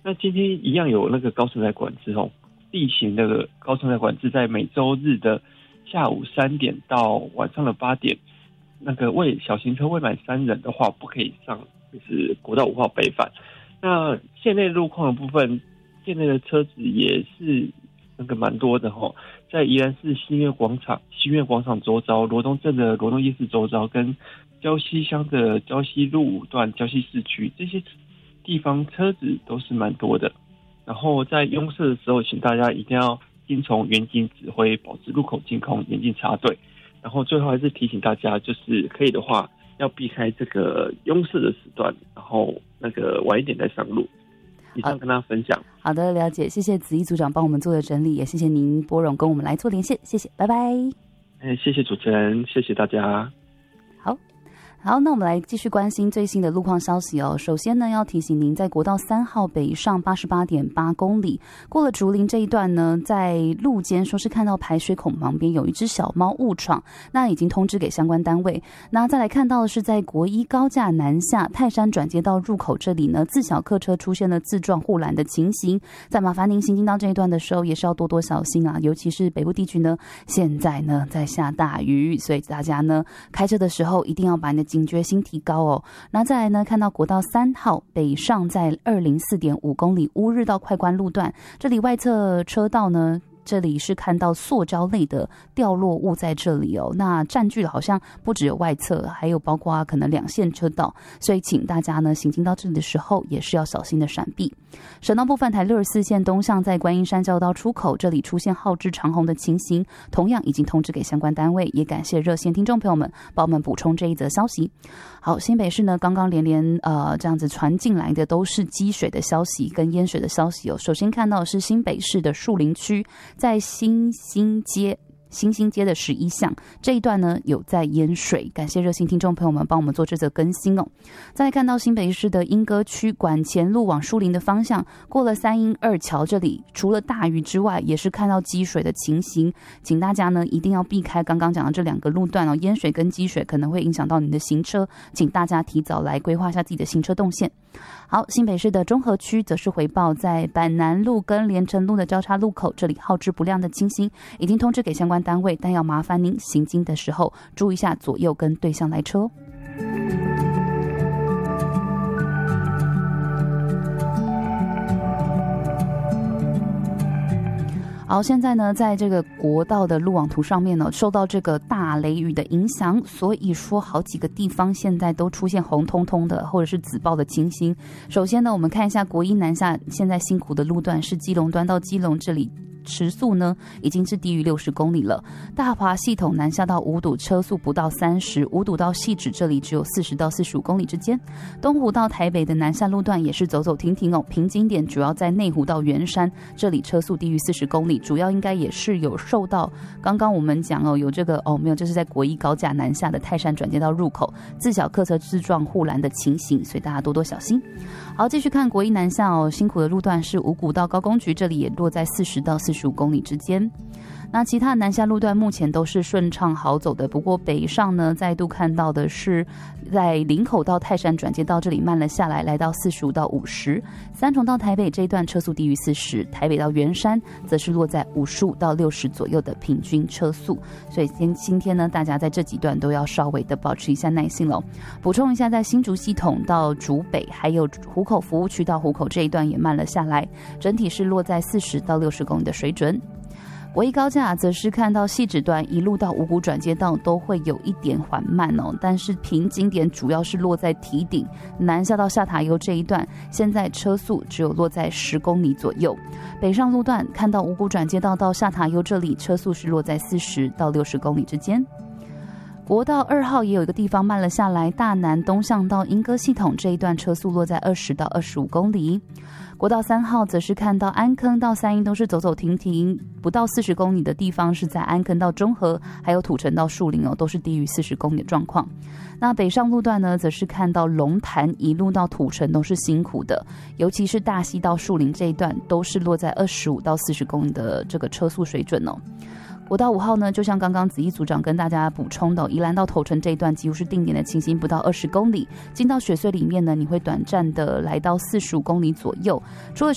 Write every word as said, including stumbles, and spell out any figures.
那今天一样有那个高乘载管制哦，地形的高乘载管制在每周日的下午三点到晚上的八点，那个未小型车未满三人的话，不可以上就是国道五号北返。那县内路况的部分，县内的车子也是那个蛮多的哈，在宜兰市新月广场、新月广场周遭、罗东镇的罗东夜市周遭，跟礁溪乡的礁溪路五段、礁溪市区这些地方车子都是蛮多的。然后在拥塞的时候，请大家一定要听从远景指挥，保持路口净空，严禁插队。然后最后还是提醒大家，就是可以的话要避开这个拥塞的时段，然后那个晚一点再上路。以上跟大家分享。 好的，了解，谢谢子怡组长帮我们做的整理，也谢谢您拨冗跟我们来做连线，谢谢，拜拜。 哎，谢谢主持人，谢谢大家。 好。好，那我们来继续关心最新的路况消息哦。首先呢，要提醒您，在国道三号北上八十八点八公里，过了竹林这一段呢，在路肩说是看到排水孔旁边有一只小猫误闯，那已经通知给相关单位。那再来看到的是在国一高架南下泰山转接道入口这里呢，自小客车出现了自撞护栏的情形，再麻烦您行经到这一段的时候，也是要多多小心啊。尤其是北部地区呢，现在呢在下大雨，所以大家呢开车的时候一定要把你的警觉心提高哦。那再来呢，看到国道三号北上在二零四点五公里乌日到快关路段，这里外侧车道呢，这里是看到塑胶类的掉落物在这里哦，那占据了好像不只有外侧，还有包括可能两线车道，所以请大家呢行经到这里的时候也是要小心的闪避。省道部分，台六十四线东向在观音山交道出口这里出现号志长红的情形，同样已经通知给相关单位，也感谢热线听众朋友们帮我们补充这一则消息。好，新北市呢刚刚连连呃这样子传进来的都是积水的消息跟淹水的消息哦。首先看到的是新北市的树林区，在新兴街新兴街的十一巷这一段呢有在淹水，感谢热心听众朋友们帮我们做这则更新哦。再来看到新北市的莺歌区管前路往树林的方向，过了三鶯二桥这里，除了大雨之外，也是看到积水的情形，请大家呢一定要避开刚刚讲的这两个路段哦，淹水跟积水可能会影响到你的行车，请大家提早来规划一下自己的行车动线。好，新北市的中和区则是回报在板南路跟连城路的交叉路口，这里号志不亮的情形已经通知给相关单位，但要麻烦您行经的时候注意一下左右跟对向来车哦。好，现在呢，在这个国道的路网图上面呢，受到这个大雷雨的影响，所以说好几个地方现在都出现红彤彤的或者是紫爆的情形。首先呢，我们看一下国一南下现在辛苦的路段是基隆端到基隆这里。时速呢已经是低于六十公里了。大华系统南下到五堵车速不到三十，五堵到汐止这里只有四十到四十五公里之间。东湖到台北的南下路段也是走走停停哦，瓶颈点主要在内湖到圆山，这里车速低于四十公里，主要应该也是有受到刚刚我们讲哦，有这个哦没有，这是在国一高架南下的泰山转接道入口自小客车自撞护栏的情形，所以大家多多小心。好，继续看国一南下哦，辛苦的路段是五股到高工局，这里也落在四十到四十五公里之间。那其他南下路段目前都是顺畅好走的，不过北上呢，再度看到的是在林口到泰山转接道这里慢了下来，来到四十五到五十。三重到台北这一段车速低于四十，台北到圆山则是落在五十五到六十左右的平均车速。所以今今天呢，大家在这几段都要稍微的保持一下耐心喽。补充一下，在新竹系统到竹北，还有湖口服务区到湖口这一段也慢了下来，整体是落在四十到六十公里的水准。国一高架则是看到汐止段一路到五股转接道都会有一点缓慢哦，但是瓶颈点主要是落在堤顶南下到下塔悠这一段，现在车速只有落在十公里左右。北上路段看到五股转接道到下塔悠这里，车速是落在四十到六十公里之间。国道二号也有一个地方慢了下来，大南东向到莺歌系统这一段车速落在二十到二十五公里。国道三号则是看到安坑到三鶯都是走走停停，不到四十公里的地方是在安坑到中和，还有土城到树林哦，都是低于四十公里的状况。那北上路段呢，则是看到龙潭一路到土城都是辛苦的，尤其是大溪到树林这一段都是落在二十五到四十公里的这个车速水准哦。国道五号呢，就像刚刚子怡组长跟大家补充的，宜兰到头城这一段几乎是定点的情形，不到二十公里，进到雪隧里面呢，你会短暂的来到四十五公里左右。除了